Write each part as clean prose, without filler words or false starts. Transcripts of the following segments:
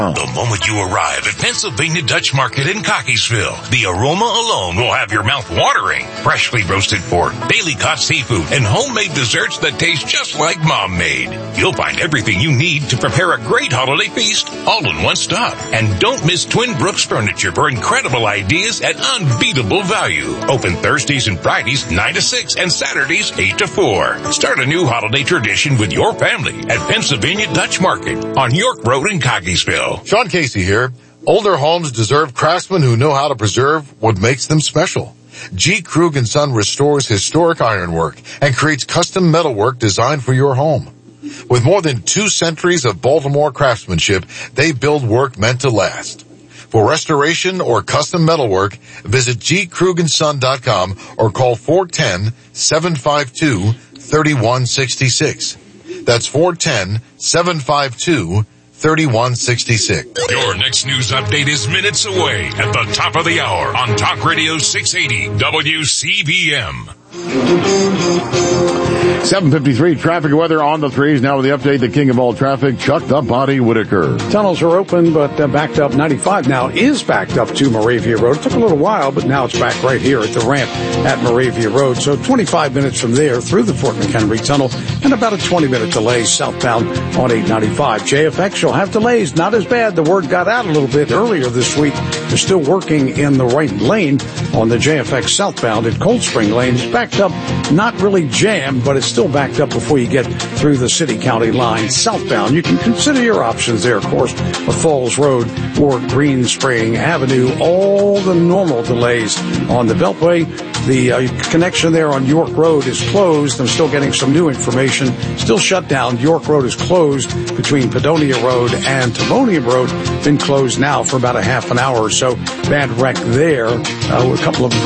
The moment you arrive at Pennsylvania Dutch Market in Cockeysville, the aroma alone will have your mouth watering. Freshly roasted pork, daily caught seafood, and homemade desserts that taste just like Mom made. You'll find everything you need to prepare a great holiday feast all in one stop. And don't miss Twin Brooks Furniture for incredible ideas at unbeatable value. Open Thursdays and Fridays 9 to 6 and Saturdays 8 to 4. Start a new holiday tradition with your family at Pennsylvania Dutch Market on York Road in Cockeysville. Sean Casey here. Older homes deserve craftsmen who know how to preserve what makes them special. G. Krug & Son restores historic ironwork and creates custom metalwork designed for your home. With more than 2 centuries of Baltimore craftsmanship, they build work meant to last. For restoration or custom metalwork, visit gkrugandson.com or call 410-752-3166. That's 410-752-3166. Your next news update is minutes away at the top of the hour on Talk Radio 680 WCBM. 7:53 traffic and weather on the threes. Now with the update, the king of all traffic, Chuck the Body Whitaker. Tunnels are open, but backed up. 95 now is backed up to Moravia Road. It took a little while, but now it's back right here at the ramp at Moravia Road. So 25 minutes from there through the Fort McHenry Tunnel and about a 20-minute delay southbound on 895. JFX will have delays. Not as bad. The word got out a little bit earlier this week. They're still working in the right lane on the JFX southbound at Cold Spring Lane. It's backed up, not really jammed, but it's still backed up before you get through the city-county line southbound. You can consider your options there, of course, of Falls Road or Green Spring Avenue. All the normal delays on the Beltway. The connection there on York Road is closed. I'm still getting some new information. Still shut down. York Road is closed between Padonia Road and Timonium Road. Been closed now for about a half an hour or so. Bad wreck there a couple of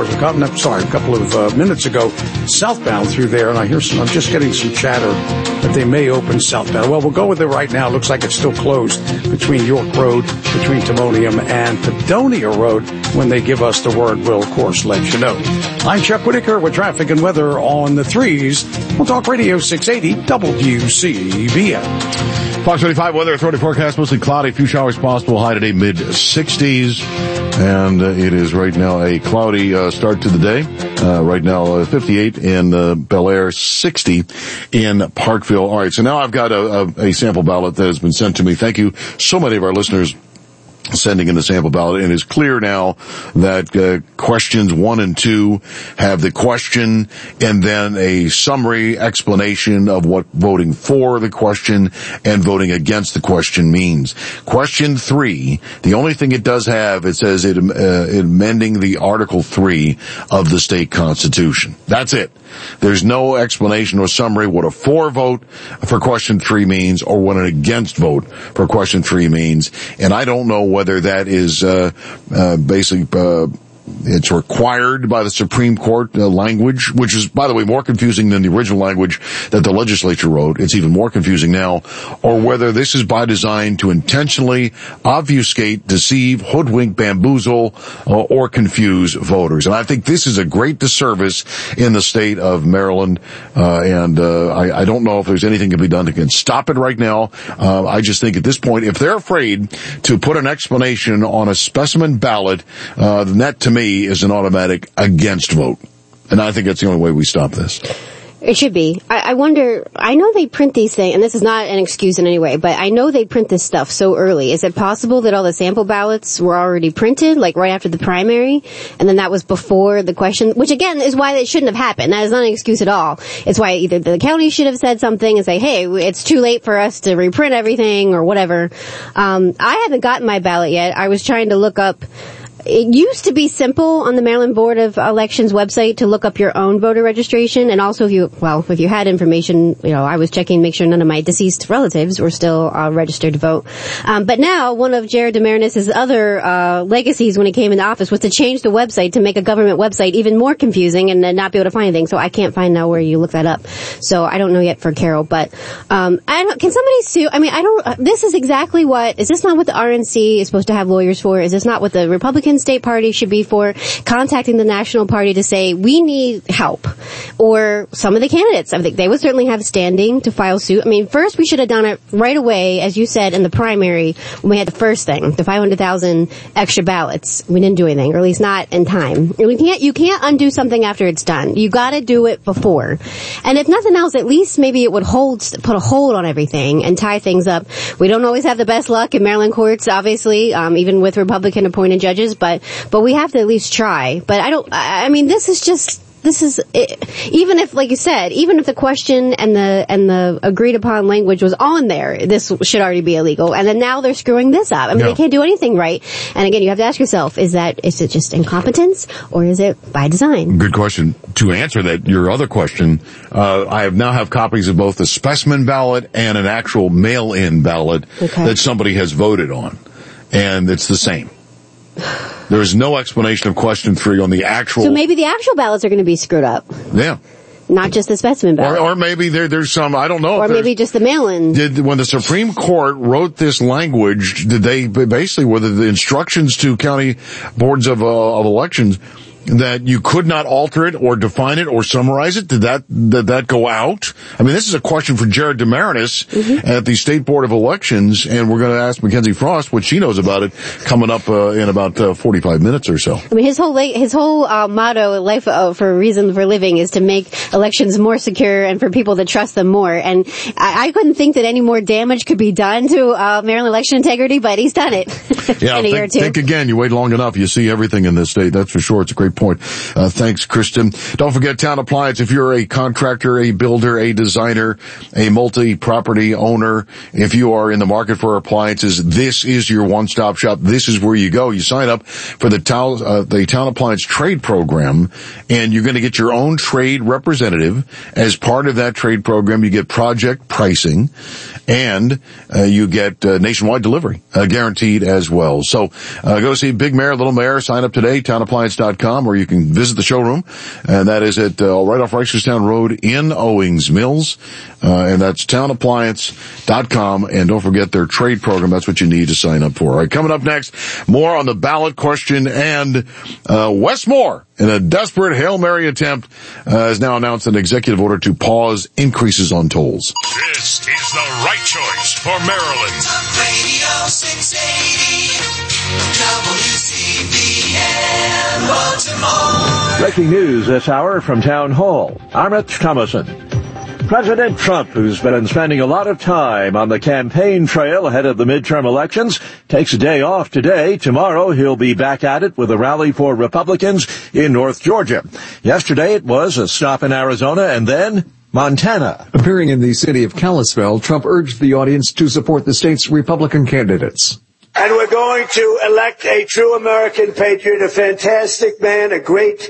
minutes ago, southbound through there. And I'm just getting some chatter that they may open southbound. Well, we'll go with it right now. It looks like it's still closed between York Road, between Timonium and Padonia Road. When they give us the word, we'll, of course, let you know. I'm Chuck Whitaker with traffic and weather on the threes. We'll talk Radio 680 WCBM. Fox 25 weather authority forecast, mostly cloudy, few showers possible, high today mid-60s. And it is right now a cloudy start to the day. Right now 58 in Bel Air, 60 in Parkville. All right, so now I've got a sample ballot that has been sent to me. Thank you so many of our listeners sending in the sample ballot, and it's clear now that questions 1 and 2 have the question and then a summary explanation of what voting for the question and voting against the question means. Question 3, the only thing it does have, it says it amending the Article 3 of the state constitution. That's it. There's no explanation or summary what a for vote for question 3 means or what an against vote for question 3 means. And I don't know whether that is basically it's required by the Supreme Court language, which is, by the way, more confusing than the original language that the legislature wrote. It's even more confusing now. Or whether this is by design to intentionally obfuscate, deceive, hoodwink, bamboozle, or confuse voters. And I think this is a great disservice in the state of Maryland. I don't know if there's anything can be done to stop it right now. I just think at this point, if they're afraid to put an explanation on a specimen ballot, then that to me is an automatic against vote. And I think that's the only way we stop this. It should be. I wonder, I know they print these things, and this is not an excuse in any way, but I know they print this stuff so early. Is it possible that all the sample ballots were already printed, like right after the primary, and then that was before the question, which again is why it shouldn't have happened. That is not an excuse at all. It's why either the county should have said something and say, hey, it's too late for us to reprint everything or whatever. I haven't gotten my ballot yet. I was trying to look up. It used to be simple on the Maryland Board of Elections website to look up your own voter registration, and also if you had information, I was checking to make sure none of my deceased relatives were still registered to vote. But now, one of Jared DeMarinis' other legacies when he came into office was to change the website to make a government website even more confusing and not be able to find anything. So I can't find now where you look that up. So I don't know yet for Carol, but can somebody sue? This is exactly is this not what the RNC is supposed to have lawyers for? Is this not what the Republicans Republican state party should be for contacting the national party to say, we need help. Or some of the candidates, I think they would certainly have standing to file suit. I mean, first we should have done it right away, as you said, in the primary, when we had the first thing, the 500,000 extra ballots. We didn't do anything, or at least not in time. You can't undo something after it's done. You gotta do it before. And if nothing else, at least maybe it would put a hold on everything and tie things up. We don't always have the best luck in Maryland courts, obviously, even with Republican appointed judges, but we have to at least try. But this is even if, like you said, even if the question and the agreed upon language was on there, this should already be illegal. And then now they're screwing this up. I mean, They can't do anything right. And again, you have to ask yourself, is it just incompetence, or is it by design? Good question. To answer that, your other question, I now have copies of both the specimen ballot and an actual mail-in ballot that somebody has voted on. And it's the same. There is no explanation of question 3 on the actual. So maybe the actual ballots are going to be screwed up. Yeah. Not just the specimen ballot. Or maybe there's some, I don't know. Or maybe just the mail-in. When the Supreme Court wrote this language, did they basically, whether the instructions to county boards of elections that you could not alter it or define it or summarize it? Did that go out? I mean, this is a question for Jared DeMarinis at the State Board of Elections, and we're going to ask Mackenzie Frost what she knows about it coming up in about 45 minutes or so. I mean, his whole motto, life for a reason for living, is to make elections more secure and for people to trust them more. And I couldn't think that any more damage could be done to Maryland election integrity, but he's done it in a year or two. Think again. You wait long enough, you see everything in this state. That's for sure. It's a great point. Thanks, Kristen. Don't forget Town Appliance. If you're a contractor, a builder, a designer, a multi-property owner, if you are in the market for appliances, this is your one-stop shop. This is where you go. You sign up for the Town Appliance Trade Program, and you're going to get your own trade representative. As part of that trade program, you get project pricing, and you get nationwide delivery guaranteed as well. So go see Big Mare, Little Mare. Sign up today, townappliance.com, or you can visit the showroom, and that is at right off Reisterstown Road in Owings Mills, and that's townappliance.com. And don't forget their trade program. That's what you need to sign up for. All right, coming up next, more on the ballot question, and Wes Moore, in a desperate Hail Mary attempt, has now announced an executive order to pause increases on tolls. This is the right choice for Maryland. Talk Radio 680 WCBM Baltimore. Breaking news this hour from Town Hall. I'm Rich Thomason. President Trump, who's been spending a lot of time on the campaign trail ahead of the midterm elections, takes a day off today. Tomorrow he'll be back at it with a rally for Republicans in North Georgia. Yesterday it was a stop in Arizona and then Montana. Appearing in the city of Kalispell, Trump urged the audience to support the state's Republican candidates. And we're going to elect a true American patriot, a fantastic man, a great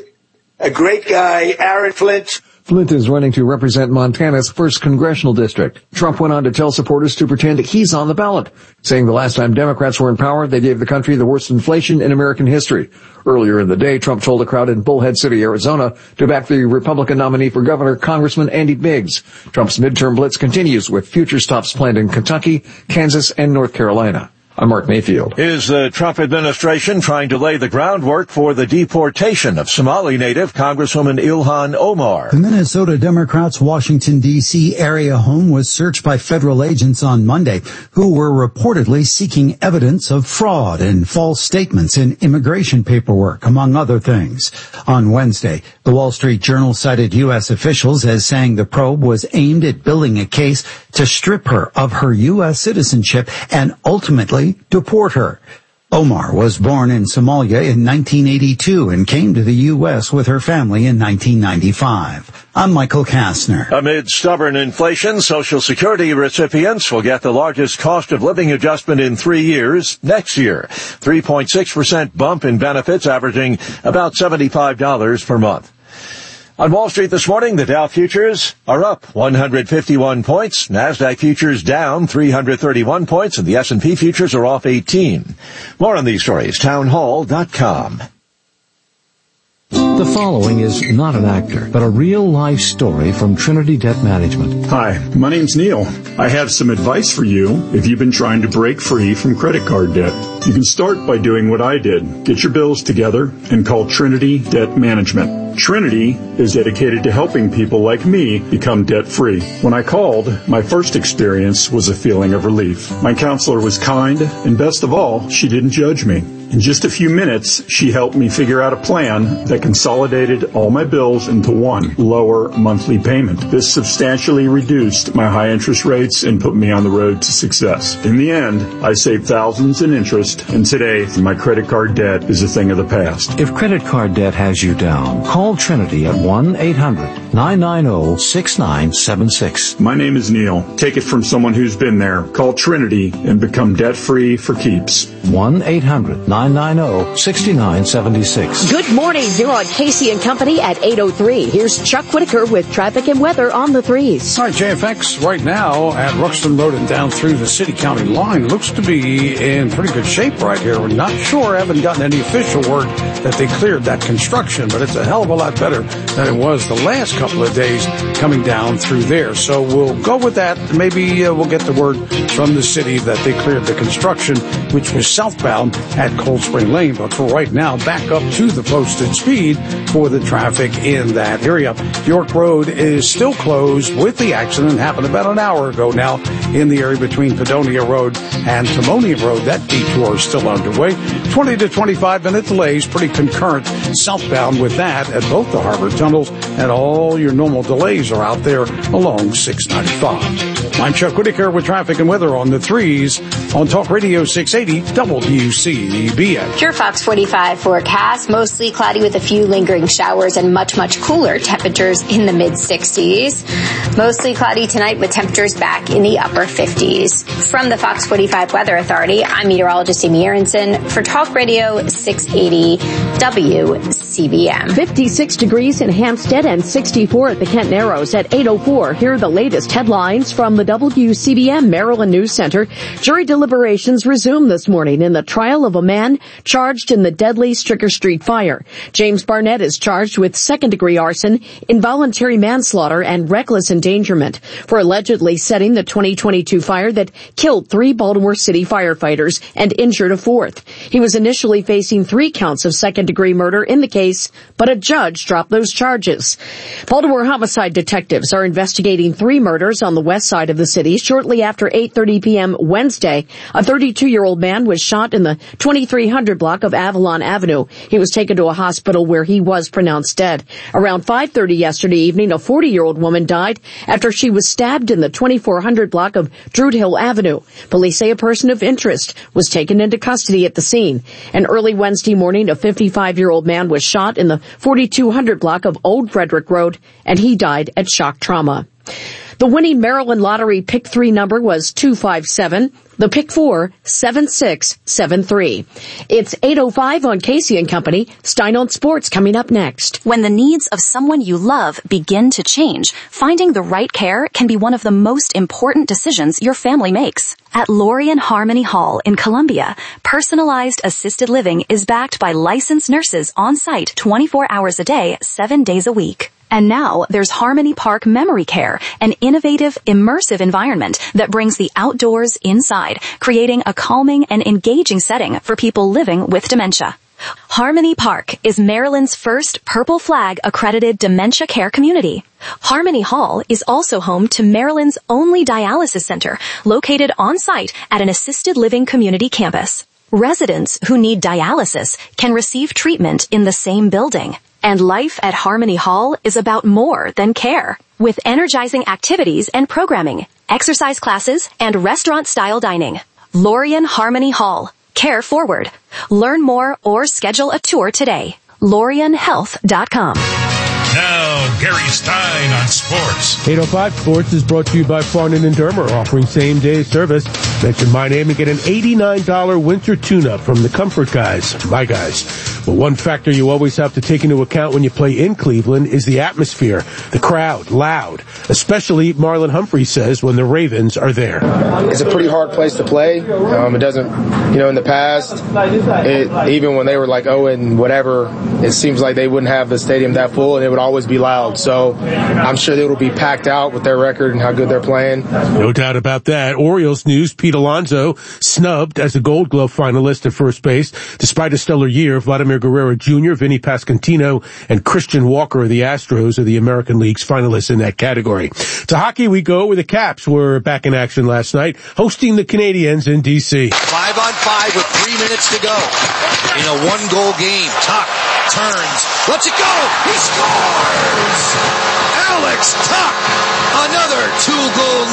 guy, Aaron Flint. Flint is running to represent Montana's 1st congressional district. Trump went on to tell supporters to pretend he's on the ballot, saying the last time Democrats were in power, they gave the country the worst inflation in American history. Earlier in the day, Trump told a crowd in Bullhead City, Arizona, to back the Republican nominee for governor, Congressman Andy Biggs. Trump's midterm blitz continues with future stops planned in Kentucky, Kansas, and North Carolina. I'm Mark Mayfield. Is the Trump administration trying to lay the groundwork for the deportation of Somali native Congresswoman Ilhan Omar? The Minnesota Democrats' Washington, D.C. area home was searched by federal agents on Monday, who were reportedly seeking evidence of fraud and false statements in immigration paperwork, among other things. On Wednesday, the Wall Street Journal cited U.S. officials as saying the probe was aimed at building a case to strip her of her U.S. citizenship and ultimately deport her. Omar was born in Somalia in 1982 and came to the U.S. with her family in 1995. I'm Michael Kastner. Amid stubborn inflation, Social Security recipients will get the largest cost of living adjustment in 3 years next year. 3.6% bump in benefits, averaging about $75 per month. On Wall Street this morning, the Dow futures are up 151 points. NASDAQ futures down 331 points, and the S&P futures are off 18. More on these stories, townhall.com. The following is not an actor, but a real-life story from Trinity Debt Management. Hi, my name's Neil. I have some advice for you if you've been trying to break free from credit card debt. You can start by doing what I did. Get your bills together and call Trinity Debt Management. Trinity is dedicated to helping people like me become debt-free. When I called, my first experience was a feeling of relief. My counselor was kind, and best of all, she didn't judge me. In just a few minutes, she helped me figure out a plan that consolidated all my bills into one lower monthly payment. This substantially reduced my high interest rates and put me on the road to success. In the end, I saved thousands in interest, and today, my credit card debt is a thing of the past. If credit card debt has you down, call Trinity at 1-800-990-6976. My name is Neil. Take it from someone who's been there. Call Trinity and become debt-free for keeps. 1-800-990-6976. Good morning. You're on Casey and Company at 8:03. Here's Chuck Whitaker with traffic and weather on the 3s. All right, JFX right now at Ruxton Road and down through the city-county line looks to be in pretty good shape right here. We're not sure, haven't gotten any official word that they cleared that construction, but it's a hell of a lot better than it was the last couple of days coming down through there. So we'll go with that. Maybe we'll get the word from the city that they cleared the construction, which was southbound at Cold Spring Lane. But for right now, back up to the posted speed for the traffic in that area. York Road is still closed with the accident happened about an hour ago now in the area between Padonia Road and Timonium Road. That detour is still underway. 20 to 25 minute delays, pretty concurrent southbound with that at both the harbor tunnels, and all your normal delays are out there along 695. I'm Chuck Whitaker with traffic and weather on the 3s on Talk Radio 680 WCBS. Pure Fox 45 forecast, mostly cloudy with a few lingering showers and much, much cooler temperatures in the mid-60s. Mostly cloudy tonight with temperatures back in the upper 50s. From the Fox 45 Weather Authority, I'm meteorologist Amy Aronson for Talk Radio 680 WCBM. 56 degrees in Hampstead and 64 at the Kent Narrows at 8:04. Here are the latest headlines from the WCBM Maryland News Center. Jury deliberations resumed this morning in the trial of a man charged in the deadly Stricker Street fire. James Barnett is charged with second-degree arson, involuntary manslaughter, and reckless endangerment for allegedly setting the 2022 fire that killed 3 Baltimore City firefighters and injured a 4th. He was initially facing 3 counts of second-degree murder in the case, but a judge dropped those charges. Baltimore homicide detectives are investigating 3 murders on the west side of the city. Shortly after 8:30 p.m. Wednesday, a 32-year-old man was shot in the 2300 block of Avalon Avenue. He was taken to a hospital where he was pronounced dead. Around 5:30 yesterday evening, a 40-year-old woman died after she was stabbed in the 2400 block of Druid Hill Avenue. Police say a person of interest was taken into custody at the scene. And early Wednesday morning, a 55-year-old man was shot in the 4200 block of Old Frederick Road, and he died at shock trauma. The winning Maryland Lottery Pick 3 number was 257. The Pick 4, 7673. It's 8:05 on Casey and Company. Stein on Sports coming up next. When the needs of someone you love begin to change, finding the right care can be one of the most important decisions your family makes. At Lorien Harmony Hall in Columbia, personalized assisted living is backed by licensed nurses on site 24 hours a day, 7 days a week. And now there's Harmony Park Memory Care, an innovative, immersive environment that brings the outdoors inside, creating a calming and engaging setting for people living with dementia. Harmony Park is Maryland's first Purple Flag accredited dementia care community. Harmony Hall is also home to Maryland's only dialysis center, located on site at an assisted living community campus. Residents who need dialysis can receive treatment in the same building. And life at Harmony Hall is about more than care. With energizing activities and programming, exercise classes, and restaurant-style dining. Lorien Harmony Hall. Care forward. Learn more or schedule a tour today. LorienHealth.com. Now, Gary Stein on sports. 805 Sports is brought to you by Farnan and Dermer, offering same-day service. Mention my name and get an $89 winter tune-up from the Comfort Guys, my guys. But one factor you always have to take into account when you play in Cleveland is the atmosphere, the crowd, loud, especially Marlon Humphrey says when the Ravens are there. It's a pretty hard place to play. It doesn't, in the past, even when they were like 0 and whatever, it seems like they wouldn't have the stadium that full and it would always be loud. So I'm sure they will be packed out with their record and how good they're playing. No doubt about that. Orioles news, Pete Alonso snubbed as a Gold Glove finalist at first base. Despite a stellar year, Vladimir Guerrero Jr., Vinny Pasquantino, and Christian Walker of the Astros are the American League's finalists in that category. To hockey we go, where the Caps were back in action last night, hosting the Canadiens in D.C. 5-on-5 with 3 minutes to go in a one-goal game. Tuch turns, lets it go, he scores! Alex Tuch, another 2-goal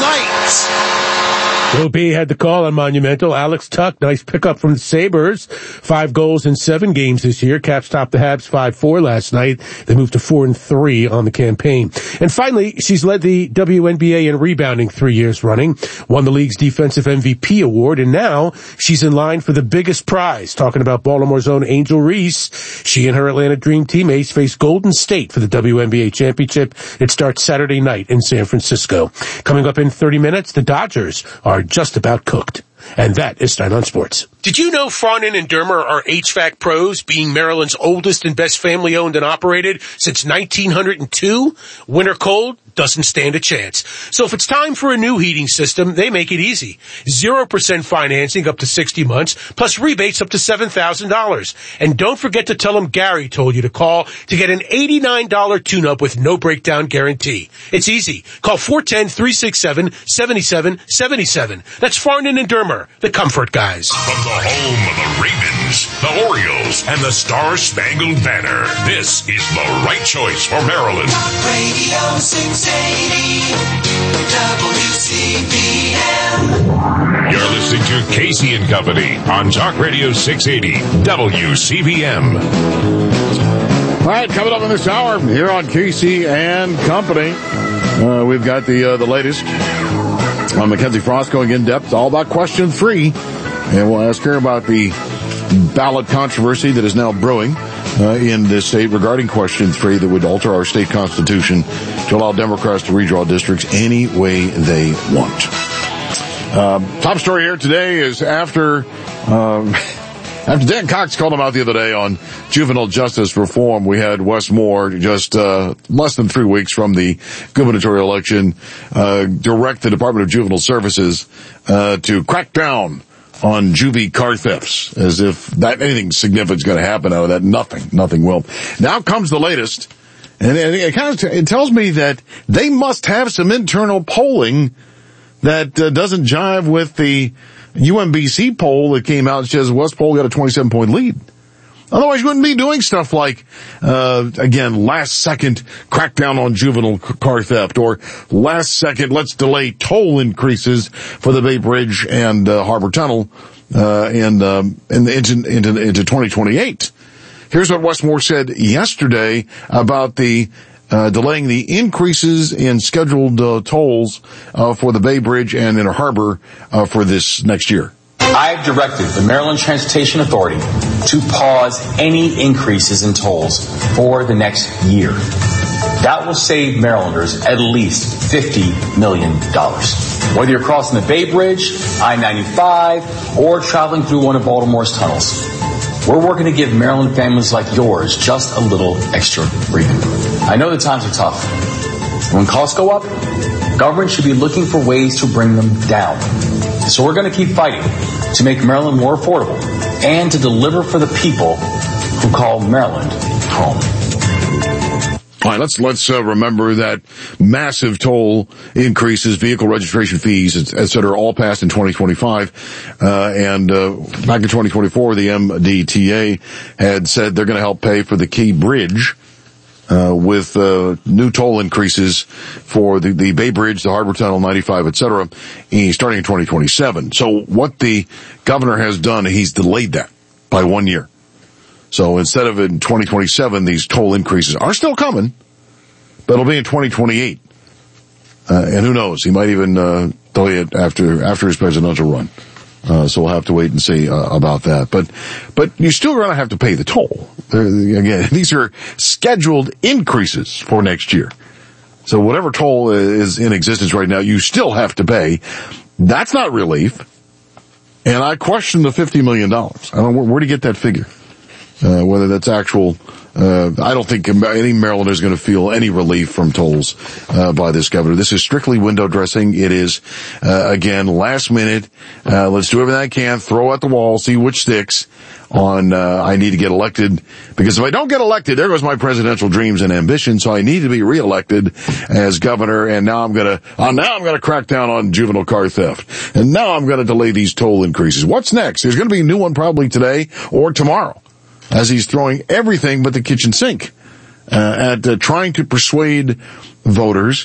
night. OB had the call on Monumental. Alex Tuch, nice pickup from the Sabres. 5 goals in 7 games this year. Caps topped the Habs 5-4 last night. They moved to 4-3 on the campaign. And finally, she's led the WNBA in rebounding 3 years running, won the league's defensive MVP award, and now she's in line for the biggest prize. Talking about Baltimore's own Angel Reese. She and her Atlanta Dream teammates face Golden State for the WNBA championship. It starts Saturday night in San Francisco. Coming up in 30 minutes, the Dodgers are just about cooked. And that is Stein on Sports. Did you know Farnan and Dermer are HVAC pros, being Maryland's oldest and best family-owned and operated since 1902? Winter cold? Doesn't stand a chance. So if it's time for a new heating system, they make it easy. 0% financing up to 60 months, plus rebates up to $7,000. And don't forget to tell them Gary told you to call to get an $89 tune-up with no breakdown guarantee. It's easy. Call 410-367-7777. That's Farnan and Dermer, the Comfort Guys. From the home of the Ravens, the Orioles, and the Star-Spangled Banner, this is the right choice for Maryland. Radio 680 WCBM. You're listening to Casey and Company on Talk Radio 680 WCBM. All right, coming up in this hour here on Casey and Company, we've got the latest on Mackenzie Frost going in depth, all about question 3, and we'll ask her about the ballot controversy that is now brewing in this state regarding question 3 that would alter our state constitution to allow Democrats to redraw districts any way they want. Top story here today is after Dan Cox called him out the other day on juvenile justice reform, we had Wes Moore, just less than 3 weeks from the gubernatorial election, direct the Department of Juvenile Services to crack down on juvie car thefts, as if that anything significant is going to happen out of that. Nothing will. Now comes the latest, and it tells me that they must have some internal polling that doesn't jive with the UMBC poll that came out that says West Pole got a 27-point lead. Otherwise, you wouldn't be doing stuff like, again, last second crackdown on juvenile car theft, or last second let's delay toll increases for the Bay Bridge and Harbor Tunnel into 2028. Here's what Wes Moore said yesterday about the delaying the increases in scheduled tolls for the Bay Bridge and Inner Harbor for this next year. I've directed the Maryland Transportation Authority to pause any increases in tolls for the next year. That will save Marylanders at least $50 million. Whether you're crossing the Bay Bridge, I-95, or traveling through one of Baltimore's tunnels, we're working to give Maryland families like yours just a little extra breathing. I know the times are tough. When costs go up, government should be looking for ways to bring them down. So we're going to keep fighting to make Maryland more affordable and to deliver for the people who call Maryland home. All right, let's remember that massive toll increases, vehicle registration fees, et cetera, all passed in 2025. And back in 2024, the MDTA had said they're going to help pay for the Key Bridge with new toll increases for the Bay Bridge, the Harbor Tunnel, 95, et cetera, starting in 2027. So what the governor has done, he's delayed that by 1 year. So instead of in 2027, these toll increases are still coming, but it'll be in 2028. And who knows? He might even delay it after his presidential run. So we'll have to wait and see about that. But you're still going to have to pay the toll. Again, these are scheduled increases for next year. So whatever toll is in existence right now, you still have to pay. That's not relief. And I question the $50 million. I don't know where to get that figure. Whether that's actual, I don't think any Marylander is going to feel any relief from tolls, by this governor. This is strictly window dressing. It is, again, last minute. Let's do everything I can, throw at the wall, see which sticks on, I need to get elected. Because if I don't get elected, there goes my presidential dreams and ambitions. So I need to be reelected as governor. And now I'm going to crack down on juvenile car theft. And now I'm going to delay these toll increases. What's next? There's going to be a new one probably today or tomorrow, as he's throwing everything but the kitchen sink at trying to persuade voters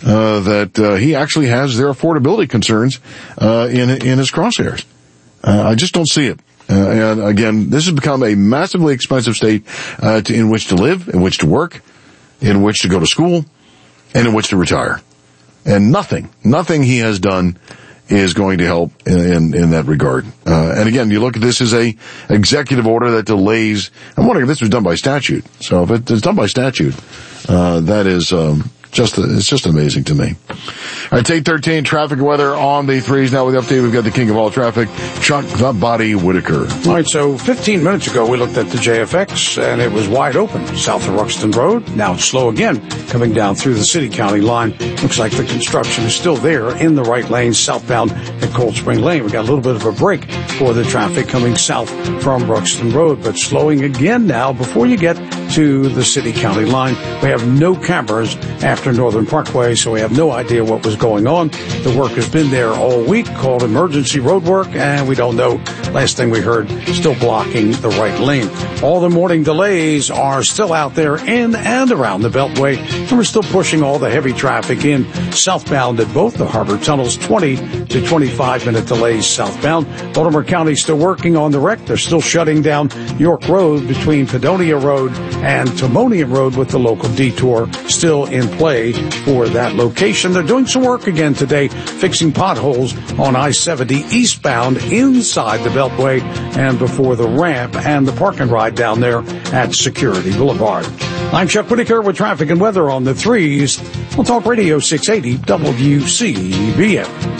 that he actually has their affordability concerns in his crosshairs. I just don't see it. And again, this has become a massively expensive state in which to live, in which to work, in which to go to school, and in which to retire. And nothing he has done is going to help in that regard. And again, you look at this as a executive order that delays. I'm wondering if this was done by statute. So if it's done by statute, that is, it's just amazing to me. All right, it's 8:13, traffic and weather on the threes. Now with the update, we've got the king of all traffic, Chuck the Body Whitaker. All right, so 15 minutes ago, we looked at the JFX, and it was wide open south of Ruxton Road. Now it's slow again, coming down through the city-county line. Looks like the construction is still there in the right lane, southbound at Cold Spring Lane. We got a little bit of a break for the traffic coming south from Ruxton Road, but slowing again now before you get to the city-county line. We have no cameras after Northern Parkway, so we have no idea what was going on. The work has been there all week, called emergency road work, and we don't know. Last thing we heard, still blocking the right lane. All the morning delays are still out there in and around the Beltway, and we're still pushing all the heavy traffic in southbound at both the harbor tunnels, 20 to 25-minute delays southbound. Baltimore County still working on the wreck. They're still shutting down York Road between Padonia Road and Timonium Road with the local detour still in play for that location. They're doing some work again today, fixing potholes on I-70 eastbound inside the Beltway and before the ramp and the park and ride down there at Security Boulevard. I'm Chuck Whitaker with traffic and weather on the threes. We'll talk Radio 680 WCBM.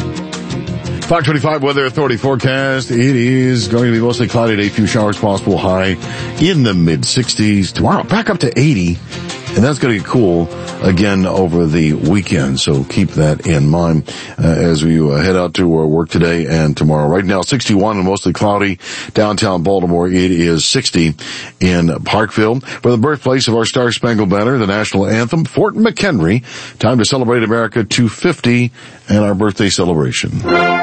525 Weather Authority forecast. It is going to be mostly cloudy today. A few showers possible. High in the mid-60s. Tomorrow, back up to 80. And that's going to get cool again over the weekend. So keep that in mind as we head out to work today and tomorrow. Right now, 61 and mostly cloudy. Downtown Baltimore, it is 60 in Parkville. For the birthplace of our Star-Spangled Banner, the national anthem, Fort McHenry. Time to celebrate America 250 and our birthday celebration.